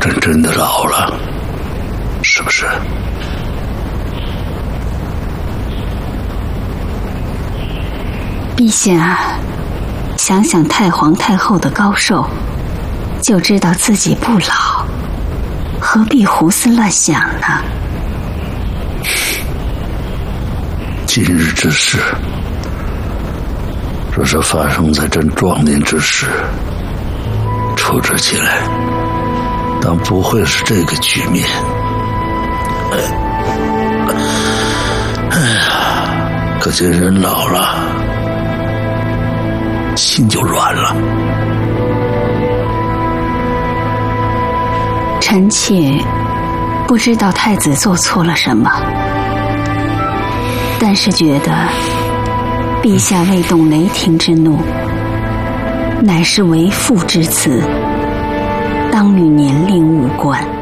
真的老了，是不是？ 陛下，想想太皇太后的高寿，就知道自己不老，何必胡思乱想呢？ 今日之事，若是发生在朕壮年之时，处置起来，当不会是这个局面。哎呀，可见人老了，心就软了。 臣妾不知道太子做错了什么，但是觉得陛下未动雷霆之怒，乃是为父之辞，当与年龄无关。